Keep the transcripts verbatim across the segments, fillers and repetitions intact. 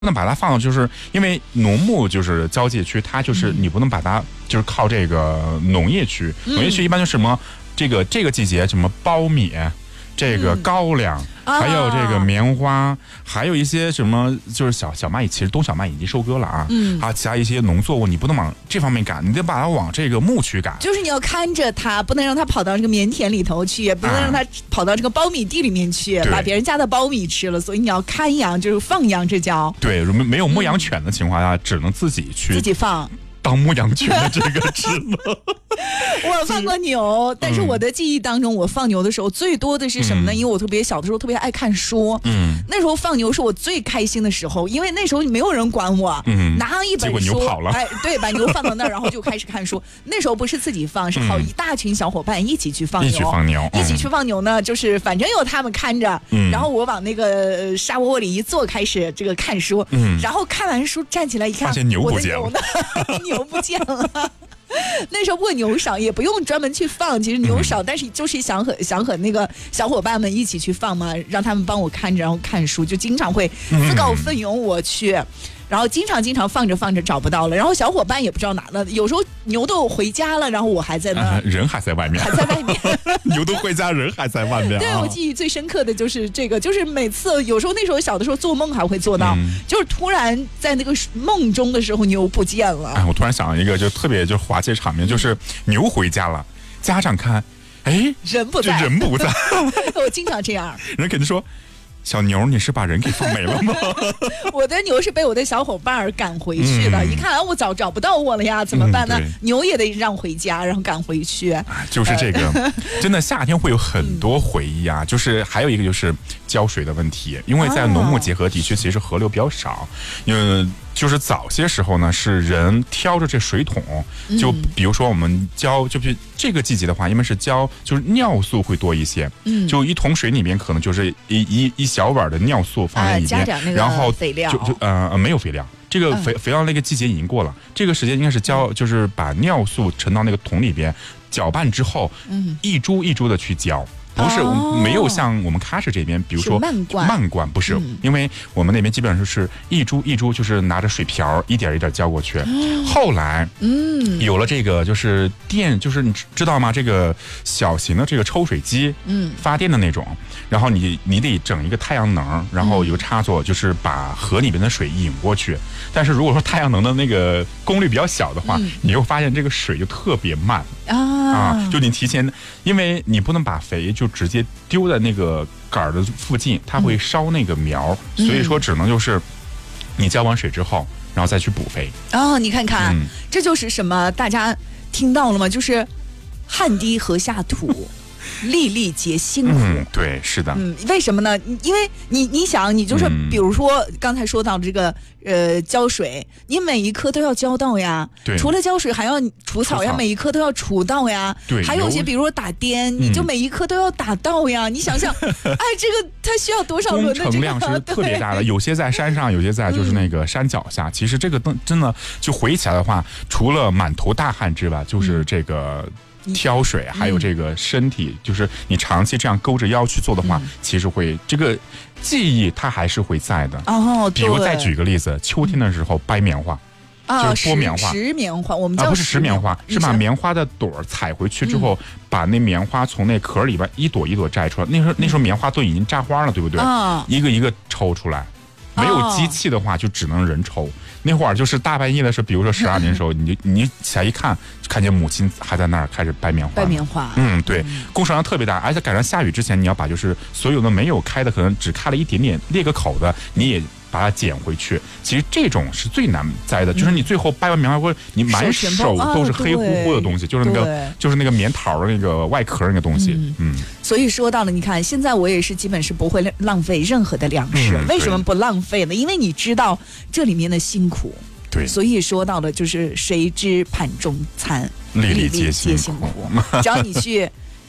不能把它放到，就是因为农牧就是交界区，它就是你不能把它就是靠这个农业区，农业区一般就是什么这个这个季节什么苞米。这个高粱，嗯、还有这个棉花，啊、还有一些什么，就是小小麦，其实冬小麦已经收割了啊，嗯，还有其他一些农作物，你不能往这方面赶，你得把它往这个牧区赶。 就是你要看着它，不能让它跑到这个棉田里头去，也不能让它跑到这个苞米地里面去，啊、把别人家的苞米吃了。所以你要看养，就是放养，这叫对。没有牧羊犬的情况下，嗯、只能自己去自己放。 当牧羊犬的这个职能， 我放过牛，但是我的记忆当中，我放牛的时候最多的是什么呢？嗯、因为我特别小的时候特别爱看书，嗯，那时候放牛是我最开心的时候，因为那时候没有人管我，嗯，拿上一本书， 结果牛跑了， 哎，对，把牛放到那儿，然后就开始看书。那时候不是自己放，是好一大群小伙伴一起去放牛， 一起放牛， 嗯、一起去放牛呢，就是反正有他们看着，嗯，然后我往那个沙窝窝里一坐，开始这个看书，嗯，然后看完书站起来一看， 发现牛不见了。 牛不见了，那时候喂牛少，也不用专门去放，其实牛少，嗯、但是就是想和想和那个小伙伴们一起去放嘛，让他们帮我看着，然后看书，就经常会自告奋勇我去。嗯然后经常经常放着放着找不到了，然后小伙伴也不知道哪了，有时候牛都回家了，然后我还在那， 呃、人还在外面， 还在外面， 牛都回家，人还在外面。 对，我记忆最深刻的就是这个，就是每次有时候那时候小的时候做梦还会做到，嗯、就是突然在那个梦中的时候牛不见了。 哎，我突然想到一个就特别就滑稽场面，就是牛回家了，家长看，哎， 人不在， 人不在， 我经常这样， 人肯定说。小牛，你是把人给放没了吗？ 我的牛是被我的小伙伴赶回去的，嗯、一看啊，我早找不到我了呀，怎么办呢？嗯、牛也得让回家，然后赶回去。 就是这个，呃、真的夏天会有很多回忆啊。嗯、就是还有一个就是浇水的问题，因为在农牧结合地区，其实河流比较少，因为。就是早些时候呢，是人挑着这水桶，就比如说我们浇，就是这个季节的话，因为是浇，就是尿素会多一些，嗯，就一桶水里面可能就是一一一小碗的尿素放在里面， 啊、 然后肥料， 就就呃没有肥料，这个肥、嗯、肥料那个季节已经过了，这个时间应该是浇，就是把尿素盛到那个桶里边，搅拌之后，嗯，一株一株的去浇。不是、哦、没有像我们喀什这边，比如说慢灌， 慢灌不是、嗯，因为我们那边基本上就是一株一株，就是拿着水瓢一点一点浇过去。嗯、后来，嗯，有了这个就是电，就是你知道吗？这个小型的这个抽水机，嗯，发电的那种，然后你你得整一个太阳能，然后有个插座，就是把河里边的水引过去。但是如果说太阳能的那个功率比较小的话，嗯、你会发现这个水就特别慢啊啊！就你提前，因为你不能把肥就直接丢在那个杆儿的附近，它会烧那个苗，嗯、所以说只能就是你浇完水之后，然后再去补肥。 哦，你看看，嗯、这就是什么？大家听到了吗？就是汗滴禾下土。粒粒皆辛苦、 嗯，对，是的， 嗯，为什么呢？因为你你想，你就是比如说刚才说到这个呃浇水，你每一颗都要浇到呀， 对， 除了浇水还要除草呀，每一颗都要除到呀， 对， 还有些比如说打颠，你就每一颗都要打到呀，嗯、你想想，哎，这个它需要多少轮的这个？ 工程量是特别大的，有些在山上，有些在就是那个山脚下。嗯、其实这个真的就回忆起来的话，除了满头大汗之外，就是这个。嗯挑水还有这个身体、嗯、就是你长期这样勾着腰去做的话、嗯、其实会这个记忆它还是会在的哦。 比如再举个例子，秋天的时候掰棉花、嗯、就是剥棉花， 拾棉花，我们叫、 啊、不是拾棉花，是把棉花的朵采回去之后、嗯、把那棉花从那壳里边一朵一朵摘出来，那时候那时候棉花都已经扎花了，对不对、嗯、一个一个抽出来，没有机器的话就只能人抽。那会儿就是大半夜的时候，比如说十二点的时候，你就你起来一看，看见母亲还在那儿开始掰棉花。 掰棉花， 嗯，对，工程量特别大，而且赶上下雨之前，你要把就是所有的没有开的，可能只开了一点点裂个口的，你也把它捡回去。其实这种是最难摘的，就是你最后掰完棉花过后，你满手都是黑乎乎的东西，就是那个就是那个棉桃的那个外壳那个东西。嗯，嗯所以说到了，你看现在我也是基本是不会浪费任何的粮食。嗯、为什么不浪费呢？因为你知道这里面的辛苦。 对， 所以说到的就是谁知盘中餐， 粒粒皆辛苦。 只要你去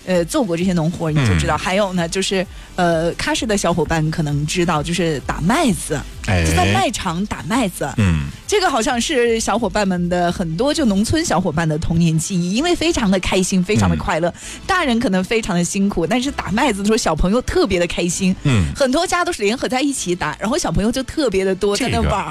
呃做过这些农活，你就知道。嗯、还有呢，就是呃喀什的小伙伴可能知道，就是打麦子。 哎， 就在麦场打麦子， 嗯， 这个好像是小伙伴们的很多就农村小伙伴的童年记忆，因为非常的开心，非常的快乐。嗯、大人可能非常的辛苦，但是打麦子的时候小朋友特别的开心， 嗯， 很多家都是联合在一起打，然后小朋友就特别的多在那玩。